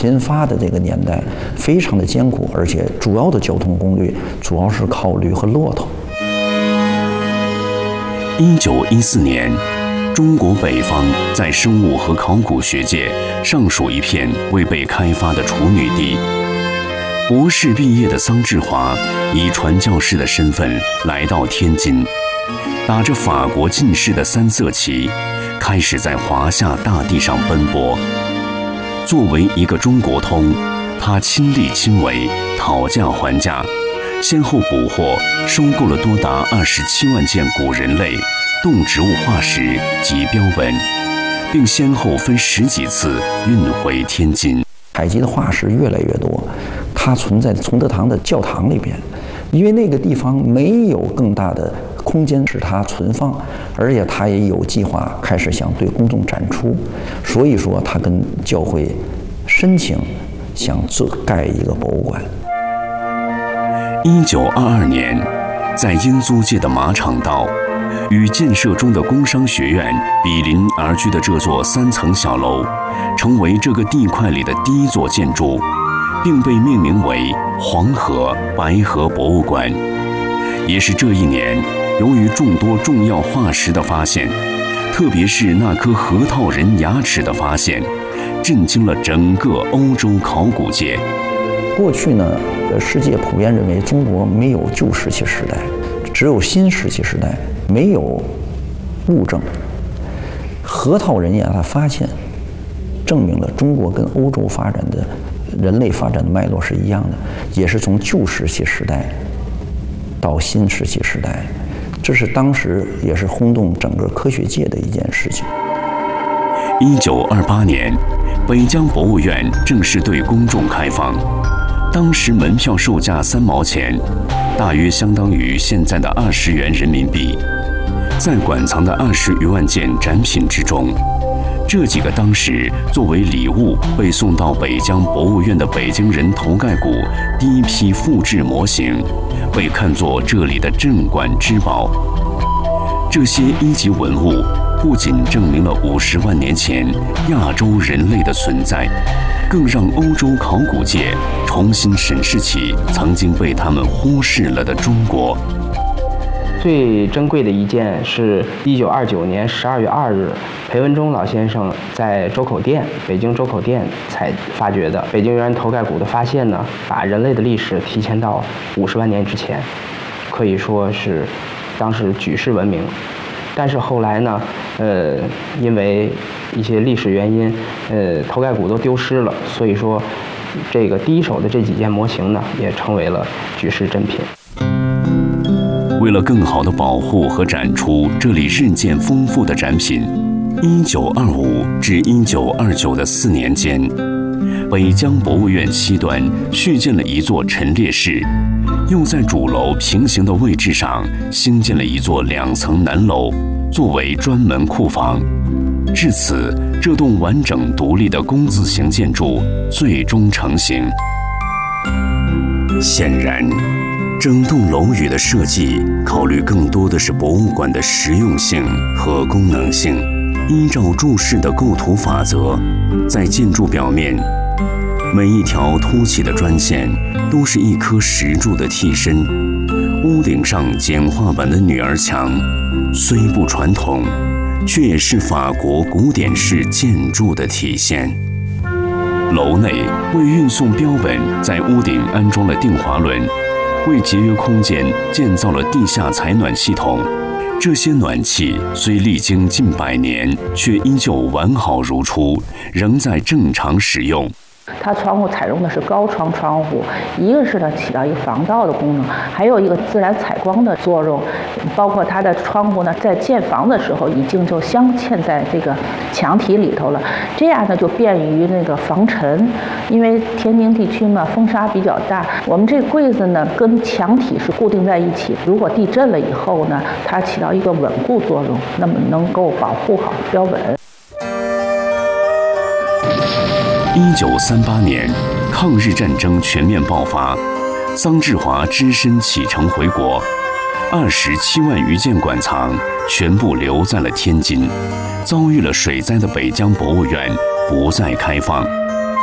侵华的这个年代，非常的艰苦，而且主要的交通工具主要是靠驴和骆驼。 1914年，中国北方在生物和考古学界尚属一片未被开发的处女地。博士毕业的桑志华以传教士的身份来到天津，打着法国进士的三色旗，开始在华夏大地上奔波。作为一个中国通，他亲力亲为，讨价还价，先后捕获、收购了多达27万件古人类、动植物化石及标本，并先后分10几次运回天津。 采集的化石越来越多，它存在崇德堂的教堂里边，因为那个地方没有更大的空间使它存放，而且它也有计划开始想对公众展出，所以说他跟教会申请想盖一个博物馆。 1922年，在英租界的马场道，与建设中的工商学院比邻而居的这座3层小楼，成为这个地块里的第一座建筑，并被命名为黄河白河博物馆。也是这一年，由于众多重要化石的发现，特别是那颗核桃人牙齿的发现，震惊了整个欧洲考古界。 过去呢，世界普遍认为中国没有旧石器时代，只有新石器时代，没有物证。核桃人牙的发现，证明了中国跟欧洲发展的人类发展的脉络是一样的，也是从旧石器时代到新石器时代，这是当时也是轰动整个科学界的一件事情。 1928年，北疆博物院正式对公众开放，当时门票售价3毛钱，大约相当于现在的20元人民币。在馆藏的20余万件展品之中，这几个当时作为礼物被送到北疆博物院的北京人头盖骨第一批复制模型，被看作这里的镇馆之宝。这些一级文物不仅证明了50万年前亚洲人类的存在，更让欧洲考古界重新审视起曾经被他们忽视了的中国。 最珍贵的一件是1929年12月2日，裴文中老先生在周口店，北京周口店才发掘的北京猿人头盖骨的发现呢，把人类的历史提前到50万年之前，可以说是当时举世闻名。但是后来呢，因为一些历史原因，头盖骨都丢失了，所以说这个第一手的这几件模型呢，也成为了举世珍品。 为了更好地保护和展出这里日渐丰富的展品，1925至1929的4年间，北疆博物院西端续建了一座陈列室，又在主楼平行的位置上兴建了一座2层南楼，作为专门库房。至此，这栋完整独立的工字形建筑最终成型。显然，整栋楼宇的设计考虑更多的是博物馆的实用性和功能性。依照注释的构图法则，在建筑表面，每一条凸起的砖线都是一颗石柱的替身。屋顶上简化版的女儿墙，虽不传统，却也是法国古典式建筑的体现。楼内为运送标本，在屋顶安装了定滑轮，为节约空间建造了地下采暖系统。这些暖气虽历经近100年，却依旧完好如初，仍在正常使用。 它窗户采用的是高窗窗户，一个是呢起到一个防盗的功能，还有一个自然采光的作用。包括它的窗户呢，在建房的时候已经就镶嵌在这个墙体里头了，这样呢就便于那个防尘。因为天津地区嘛风沙比较大，我们这个柜子呢跟墙体是固定在一起，如果地震了以后呢，它起到一个稳固作用，那么能够保护好标本。 1938年，抗日战争全面爆发，桑志华只身启程回国，27万余件馆藏全部留在了天津。遭遇了水灾的北疆博物院不再开放。